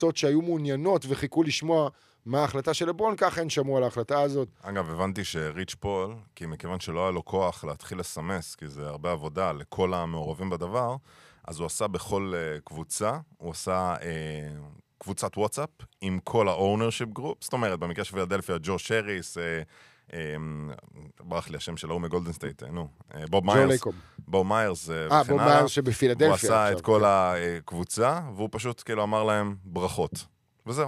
קבוצות שהיו מעוניינות וחיכו לשמוע מה ההחלטה של לברון, ככה הן שמעו על ההחלטה הזאת. אגב, הבנתי שריץ' פול, כי מכיוון שלא היה לו כוח להתחיל לסמס, כי זה הרבה עבודה לכל המעורבים בדבר, אז הוא עשה בכל קבוצה, הוא עשה קבוצת וואטסאפ עם כל ה-ownership group, זאת אומרת, במקרה של פילדלפיה, ג'ו שריס, ברח לי השם שלו מגולדן סטייט, בוב מיירס. בוב מיירס בוב מיירס שבפילדלפיה. הוא עשה את כל הקבוצה, והוא פשוט כאילו אמר להם ברכות. וזהו,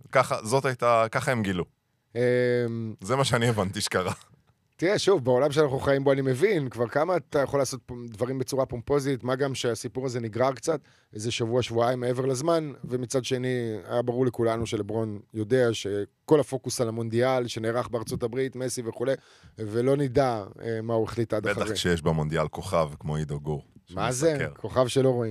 ככה הם גילו. זה מה שאני הבנתי שקרה. תראה, שוב, בעולם שאנחנו חיים בו אני מבין, כבר כמה אתה יכול לעשות דברים בצורה פומפוזית, מה גם שהסיפור הזה נגרר קצת, איזה שבוע, שבועיים מעבר לזמן, ומצד שני, היה ברור לכולנו שלברון יודע שכל הפוקוס על המונדיאל, שנערך בארצות הברית, מסי וכו', ולא נדע מה הוא החליט עד אחרי. בטח כשיש במונדיאל כוכב כמו עידו גור. מה זה? כוכב שלא רואים.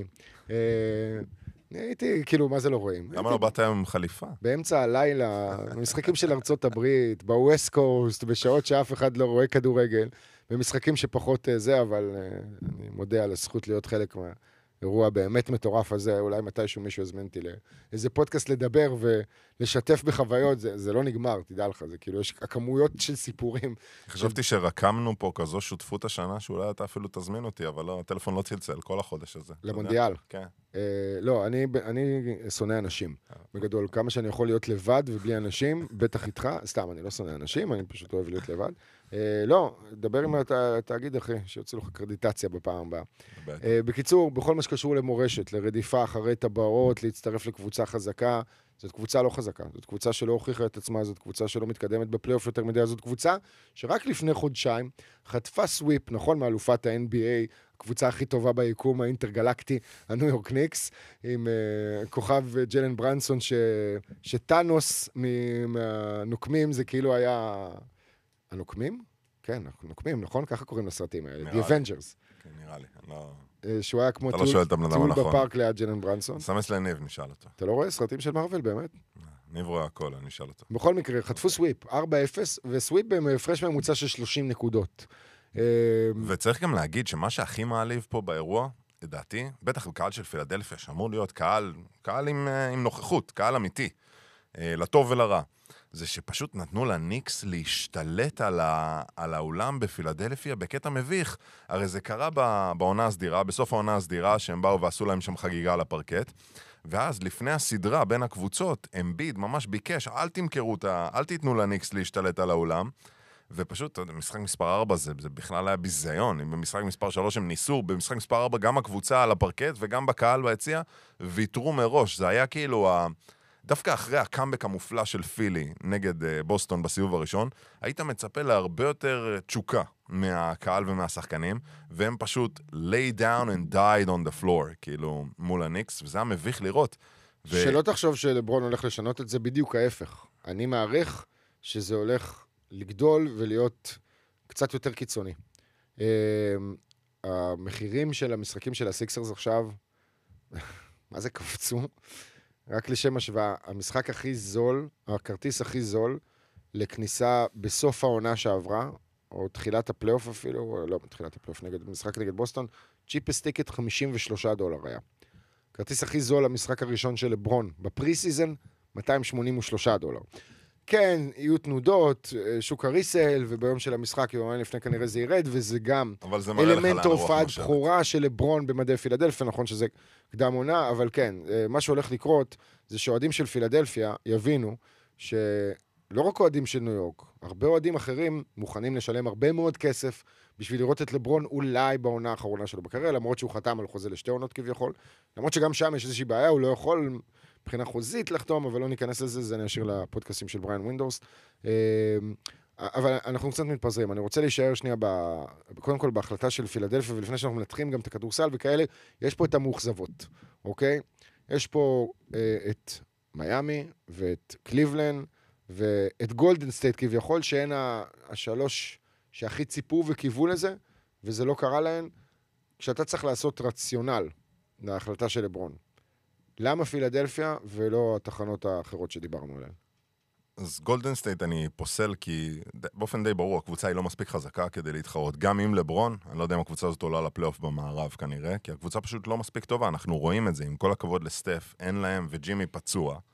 הייתי, כאילו, מה זה לא רואים? למה לא באת היום עם חליפה? באמצע הלילה, במשחקים של ארצות הברית, בווסט קוסט, בשעות שאף אחד לא רואה כדורגל, במשחקים שפחות זה, אבל אני מודה על הזכות להיות חלק מהאירוע באמת מטורף הזה, אולי מתישהו מישהו הזמנתי לאיזה פודקאסט לדבר ולשתף בחוויות, זה לא נגמר, תדע לך, זה כאילו, יש הכמויות של סיפורים. חשבתי שרקמנו פה כזו שותפות השנה, שאולי אתה אפילו תזמין אותי, אבל לא, הטלפון לא צלצל כל החודש הזה. למונדיאל? כן. לא, אני שונא אנשים. בגדול, כמה שאני יכול להיות לבד ובלי אנשים, בטח איתך, סתם, אני לא שונא אנשים, אני פשוט אוהב להיות לבד. לא, דבר עם התאגיד אחי, שיוצא לך קרדיטציה בפעם הבאה. בקיצור, בכל מה שקשור למורשת, לרדיפה אחרי טבעות, להצטרף לקבוצה חזקה, זאת קבוצה לא חזקה, זאת קבוצה שלא הוכיחה את עצמה, זאת קבוצה שלא מתקדמת בפלייאוף יותר מדי, זאת קבוצה שרק לפני חודשיים חטפה סוויפ, נכון, מאלופת ה-NBA, הקבוצה הכי טובה ביקום האינטרגלקטי, הניו יורק ניקס, עם כוכב ג'לן ברנסון, שטאנוס מהנוקמים, זה כאילו היה... הנוקמים? כן, נוקמים, נכון? ככה קוראים לסרטים האלה, The Avengers. כן, נראה לי, לא... שהוא היה כמו טיול בפארק ליד ג'לן ברנסון. סמס לניב, נשאל אותו. אתה לא רואה סרטים של מרוול, באמת? ניב רואה הכל, אני אשאל אותו. בכל מקרה, חטפו סוויפ, 4-0, וסוויפ בהפרש ממוצע של 30 נקודות. וצריך גם להגיד שמה שהכי מעליב פה באירוע, לדעתי, בטח בקהל של פילדלפיה, שאמור להיות קהל עם נוכחות, קהל אמיתי, לטוב ולרע. זה שפשוט נתנו לניקס להשתלט על האולם בפילדלפיה בקטע מביך. הרי זה קרה בעונה הסדירה, בסוף העונה הסדירה, שהם באו ועשו להם שם חגיגה על הפרקט, ואז לפני הסדרה בין הקבוצות, אמביד ממש ביקש, אל תיתנו לניקס להשתלט על האולם, ופשוט, משחק מספר 4 זה בכלל היה ביזיון, במשחק מספר 3 הם ניסו, במשחק מספר 4 גם הקבוצה על הפרקט וגם בקהל ביציע, ויתרו מראש, זה היה כאילו דווקא אחרי הקאמבק המופלא של פילי נגד בוסטון בסיבוב הראשון, היית מצפה להרבה יותר תשוקה מהקהל ומהשחקנים, והם פשוט lay down and died on the floor, כאילו מול הניקס, וזה היה מביך לראות. שלא תחשוב שלברון הולך לשנות את זה בדיוק ההפך. אני מעריך שזה הולך לגדול ולהיות קצת יותר קיצוני. המחירים של המשחקים של הסיקסרס עכשיו, מה זה קפצו? רק לשם השוואה, המשחק הכי זול, הכרטיס הכי זול, לכניסה בסוף העונה שעברה, או תחילת הפלייאוף אפילו, לא, תחילת הפלייאוף משחק נגד בוסטון, צ'יפסט טיקט $53 היה. כרטיס הכי זול למשחק הראשון של לברון, בפרי סיזן, $283. כן, יהיו תנודות, שוק הריסל, וביום של המשחק, יומיים לפני כנראה זה ירד, וזה גם אלמנט הופעת בחורה של לברון במדי פילדלפיה, נכון שזה קדם עונה, אבל כן, מה שהולך לקרות, זה שאוהדים של פילדלפיה יבינו שלא רק אוהדים של ניו יורק, הרבה אוהדים אחרים מוכנים לשלם הרבה מאוד כסף, בשביל לראות את לברון אולי בעונה האחרונה שלו בקריירה, למרות שהוא חתם על חוזה לשתי עונות כביכול, למרות שגם שם יש איזושהי בעיה, הוא לא יכול מבחינה חוזית לחתום, אבל לא ניכנס לזה, זה נשאיר לפודקאסטים של בריין ווינדורס. אבל אנחנו קצת מתפזרים. אני רוצה להישאר שנייה, קודם כל בהחלטה של פילדלפיה, ולפני שאנחנו מנתחים גם את הכדורסל וכאלה, יש פה את המאוכזבות, אוקיי? יש פה את מיימי ואת קליבלנד ואת גולדן סטייט כביכול, שהן השלוש שהכי ציפו וקיוו לזה, וזה לא קרה להן, כשאתה צריך לעשות רציונל להחלטה של לברון. למה פילדלפיה ולא התחנות האחרות שדיברנו עליהן? אז גולדן סטייט אני פוסל כי באופן די ברור, הקבוצה היא לא מספיק חזקה כדי להתחרות. גם עם לברון, אני לא יודע אם הקבוצה הזאת עולה לפלייאוף במערב כנראה, כי הקבוצה פשוט לא מספיק טובה, אנחנו רואים את זה, עם כל הכבוד לסטף, אין להם וג'ימי פצוע,